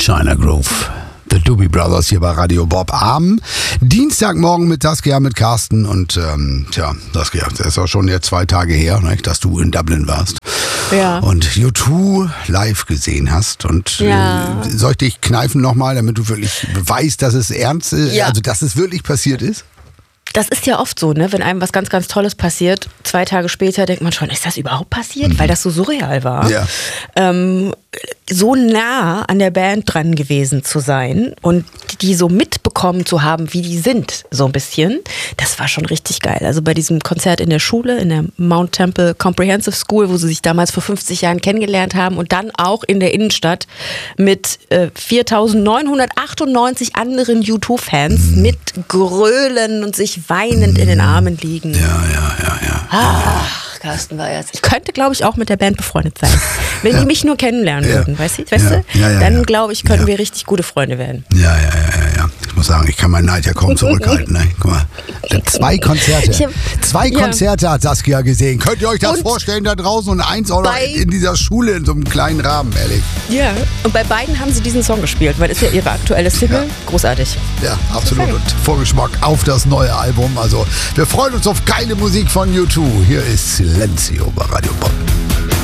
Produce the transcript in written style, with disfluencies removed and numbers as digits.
China Groove. The Doobie Brothers hier bei Radio Bob am Dienstagmorgen mit Saskia, mit Carsten und Saskia, das ist auch schon jetzt 2 Tage her, ne, dass du in Dublin warst. Ja. Und U2 live gesehen hast und soll ich dich kneifen nochmal, damit du wirklich weißt, dass es ernst ist, also dass es wirklich passiert ist? Das ist ja oft so, ne? Wenn einem was ganz, ganz Tolles passiert, 2 Tage später denkt man schon, ist das überhaupt passiert? Weil das so surreal war. Ja. So nah an der Band dran gewesen zu sein und die so mitbekommen zu haben, wie die sind, so ein bisschen, das war schon richtig geil. Also bei diesem Konzert in der Schule, in der Mount Temple Comprehensive School, wo sie sich damals vor 50 Jahren kennengelernt haben und dann auch in der Innenstadt mit 4.998 anderen U2-Fans mit Grölen und sich weinend in den Armen liegen. Ja. Ach, Carsten war jetzt. Ich könnte, glaube ich, auch mit der Band befreundet sein. Wenn die mich nur kennenlernen würden, weißt du? Dann, glaube ich, können wir richtig gute Freunde werden. Ja. Ich muss sagen, ich kann meinen Neid ja kaum zurückhalten. Ne? Guck mal, 2 Konzerte. 2 Konzerte hat Saskia gesehen. Könnt ihr euch das vorstellen da draußen und 1 auch noch in dieser Schule in so einem kleinen Rahmen, ehrlich. Ja, und bei beiden haben sie diesen Song gespielt, weil das ist ja ihre aktuelle Single. Ja. Großartig. Ja, absolut. Und Vorgeschmack auf das neue Album. Also, wir freuen uns auf geile Musik von U2. Hier ist Silencio bei Radio Bob.